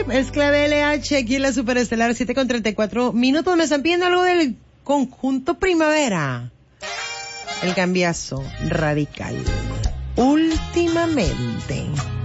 Mezcla de LH aquí en la Superestelar 7:34 minutos. Me están pidiendo algo del conjunto Primavera. El cambiazo radical. Últimamente.